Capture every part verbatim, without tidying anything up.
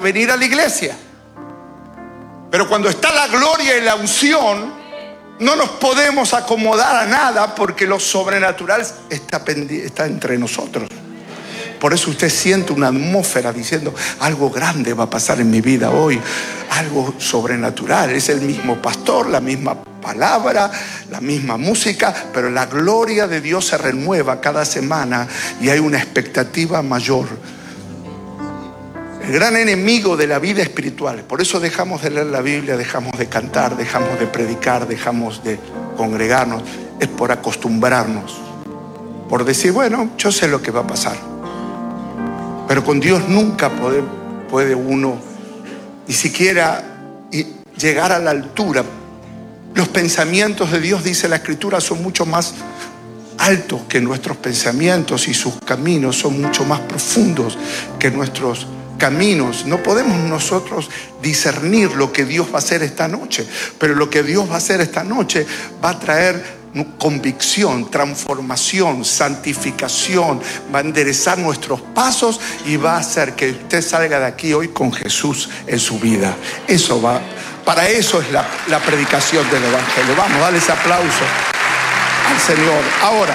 venir a la iglesia. Pero cuando está la gloria y la unción, no nos podemos acomodar a nada, porque lo sobrenatural está, está entre nosotros. Por eso usted siente una atmósfera diciendo: algo grande va a pasar en mi vida hoy, algo sobrenatural. Es el mismo pastor, la misma palabra, la misma música, pero la gloria de Dios se renueva cada semana y hay una expectativa mayor. El gran enemigo de la vida espiritual, por eso dejamos de leer la Biblia, dejamos de cantar, dejamos de predicar, dejamos de congregarnos, es por acostumbrarnos, por decir: bueno, yo sé lo que va a pasar. Pero con Dios nunca puede, puede uno ni siquiera llegar a la altura. Los pensamientos de Dios, dice la Escritura, son mucho más altos que nuestros pensamientos, y sus caminos son mucho más profundos que nuestros caminos. No podemos nosotros discernir lo que Dios va a hacer esta noche, pero lo que Dios va a hacer esta noche va a traer convicción, transformación, santificación, va a enderezar nuestros pasos y va a hacer que usted salga de aquí hoy con Jesús en su vida. Eso va, para eso es la, la predicación del Evangelio. Vamos, dale ese aplauso al Señor. Ahora,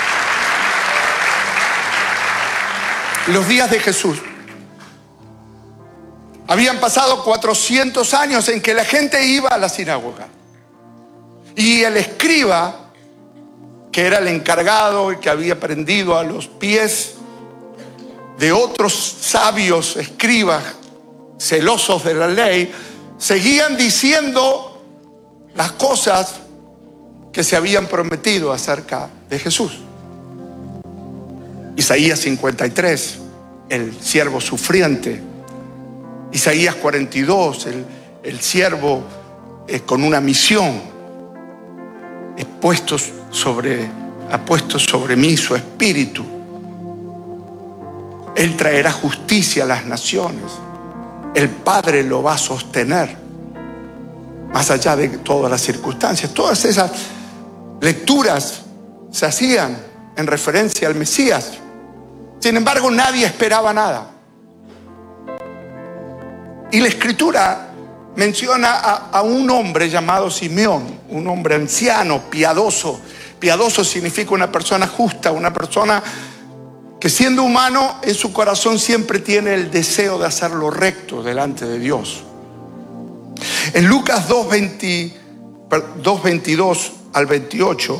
los días de Jesús. Habían pasado cuatrocientos años en que la gente iba a la sinagoga, y el escriba, que era el encargado y que había aprendido a los pies de otros sabios escribas celosos de la ley, seguían diciendo las cosas que se habían prometido acerca de Jesús. Isaías cincuenta y tres, el siervo sufriente. Isaías cuarenta y dos, el, el siervo eh, con una misión. Puesto sobre, ha puesto sobre mí su espíritu. Él traerá justicia a las naciones. El Padre lo va a sostener, más allá de todas las circunstancias. Todas esas lecturas se hacían en referencia al Mesías. Sin embargo, nadie esperaba nada. Y la Escritura menciona a, a un hombre llamado Simeón, un hombre anciano, piadoso. Piadoso significa una persona justa, una persona que, siendo humano, en su corazón siempre tiene el deseo de hacer lo recto delante de Dios. En Lucas dos, veintidós al veintiocho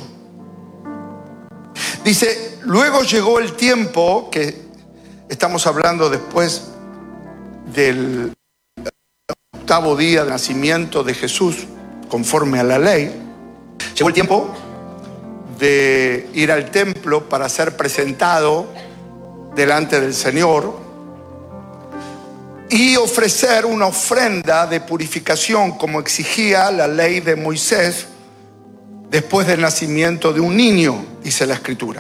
dice: luego llegó el tiempo, que estamos hablando después del octavo día del nacimiento de Jesús, conforme a la ley. Llegó el tiempo de ir al templo para ser presentado delante del Señor y ofrecer una ofrenda de purificación, como exigía la ley de Moisés, después del nacimiento de un niño, dice la Escritura.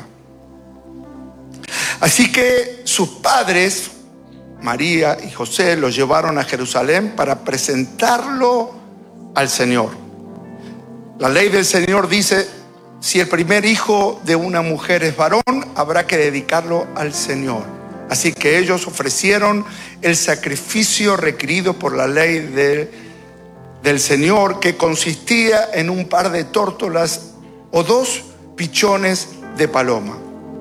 Así que sus padres, María y José, lo llevaron a Jerusalén para presentarlo al Señor. La ley del Señor dice: si el primer hijo de una mujer es varón, habrá que dedicarlo al Señor. Así que ellos ofrecieron el sacrificio requerido por la ley de, del Señor, que consistía en un par de tórtolas o dos pichones de paloma.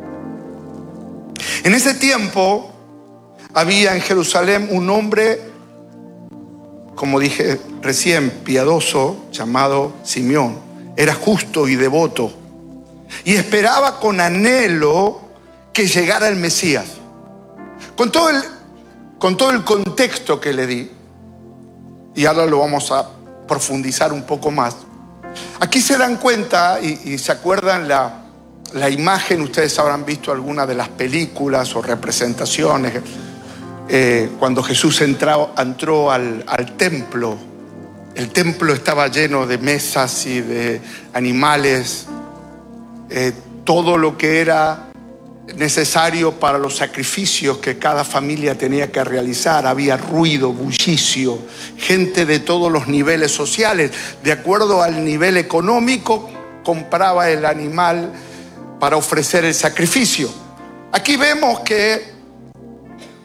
En ese tiempo había en Jerusalén un hombre, como dije recién, piadoso, llamado Simeón. Era justo y devoto, y esperaba con anhelo que llegara el Mesías. Con todo el, con todo el contexto que le di, y ahora lo vamos a profundizar un poco más. Aquí se dan cuenta y, y se acuerdan la, la imagen. Ustedes habrán visto alguna de las películas o representaciones. Eh, cuando Jesús entró, entró al, al templo, el templo estaba lleno de mesas y de animales, eh, todo lo que era necesario para los sacrificios que cada familia tenía que realizar. Había ruido, bullicio, gente de todos los niveles sociales. De acuerdo al nivel económico, compraba el animal para ofrecer el sacrificio. Aquí vemos que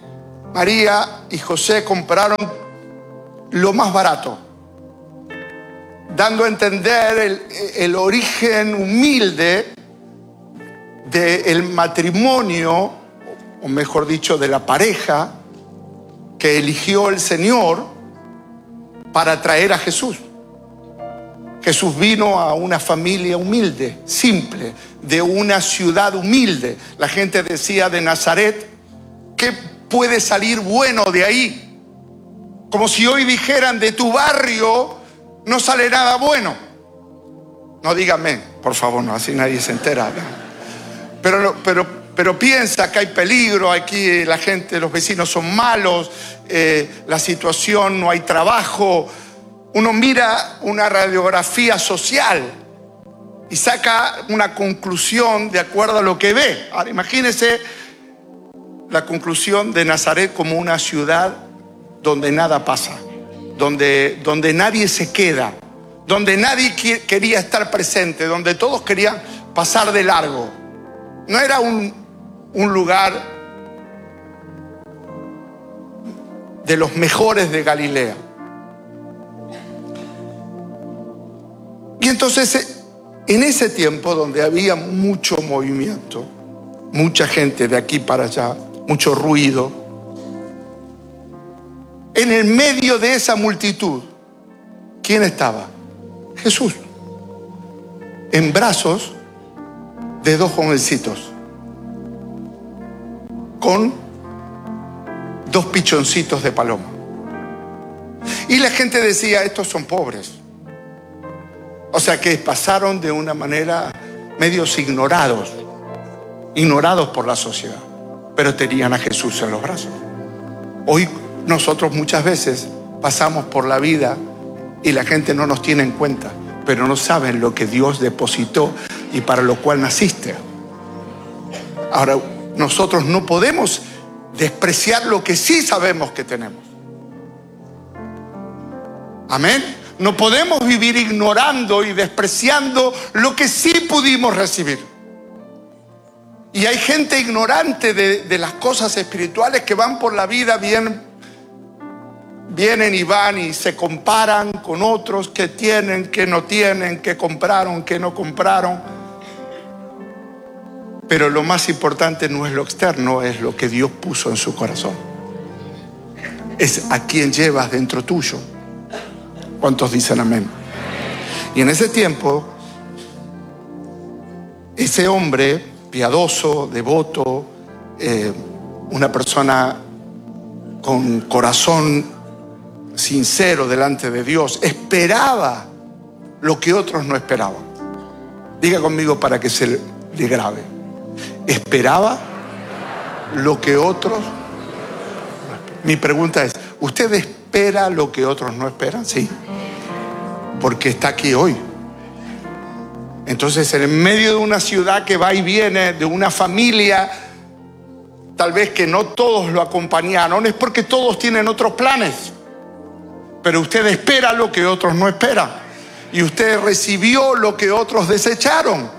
María y José compraron lo más barato, dando a entender el, el origen humilde del matrimonio, o mejor dicho, de la pareja que eligió el Señor para traer a Jesús. Jesús vino a una familia humilde, simple, de una ciudad humilde. La gente decía de Nazaret, ¿qué puede salir bueno de ahí? Como si hoy dijeran, de tu barrio no sale nada bueno. No díganme, por favor, no, así nadie se entera. Pero, pero, pero piensa que hay peligro, aquí la gente, los vecinos son malos, eh, la situación, no hay trabajo. Uno mira una radiografía social y saca una conclusión de acuerdo a lo que ve. Ahora imagínense la conclusión de Nazaret como una ciudad donde nada pasa, donde, donde nadie se queda, donde nadie quería estar presente, donde todos querían pasar de largo. No era un, un lugar de los mejores de Galilea. Y entonces, en ese tiempo donde había mucho movimiento, mucha gente de aquí para allá, mucho ruido, en el medio de esa multitud, ¿quién estaba? Jesús, en brazos de dos jovencitos, con dos pichoncitos de paloma. Y la gente decía, estos son pobres. O sea que pasaron de una manera medios ignorados, ignorados por la sociedad, pero tenían a Jesús en los brazos. Hoy nosotros muchas veces pasamos por la vida y la gente no nos tiene en cuenta, pero no saben lo que Dios depositó y para lo cual naciste. Ahora, nosotros no podemos despreciar lo que sí sabemos que tenemos. Amén. No podemos vivir ignorando y despreciando lo que sí pudimos recibir. Y hay gente ignorante de, de las cosas espirituales que van por la vida, bien, vienen y van y se comparan con otros que tienen, que no tienen, que compraron, que no compraron. Pero lo más importante no es lo externo, es lo que Dios puso en su corazón. Es a quien llevas dentro tuyo. ¿Cuántos dicen amén? Y en ese tiempo, ese hombre piadoso, devoto, eh, una persona con corazón sincero delante de Dios, esperaba lo que otros no esperaban. Diga conmigo para que se le grabe. Esperaba lo que otros... Mi pregunta es, ¿usted espera lo que otros no esperan? Sí. Porque está aquí hoy. Entonces, en medio de una ciudad que va y viene, de una familia, tal vez que no todos lo acompañaron, es porque todos tienen otros planes. Pero usted espera lo que otros no esperan. Y usted recibió lo que otros desecharon.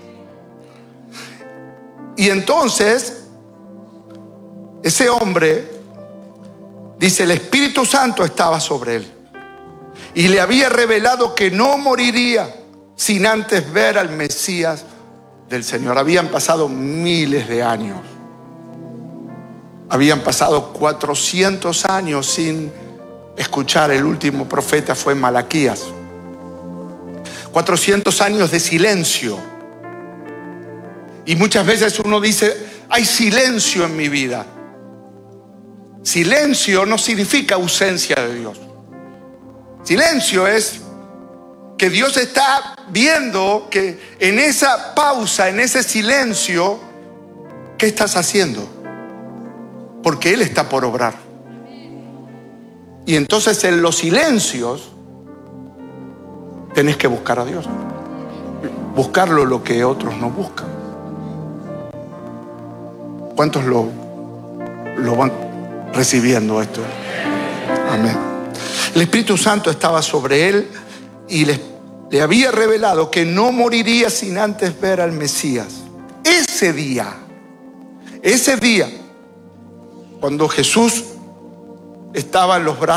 Y entonces, ese hombre, dice, el Espíritu Santo estaba sobre él. Y le había revelado que no moriría sin antes ver al Mesías del Señor. Habían pasado miles de años. Habían pasado cuatrocientos años sin escuchar. El último profeta fue Malaquías. cuatrocientos años de silencio. Y muchas veces uno dice, hay silencio en mi vida. Silencio no significa ausencia de Dios. Silencio es que Dios está viendo que en esa pausa, en ese silencio, ¿qué estás haciendo? Porque Él está por obrar. Y entonces en los silencios tenés que buscar a Dios. Buscarlo lo que otros no buscan. ¿Cuántos lo, lo van recibiendo esto? Amén. El Espíritu Santo estaba sobre él y le, le había revelado que no moriría sin antes ver al Mesías. Ese día, ese día, Cuando Jesús estaba en los brazos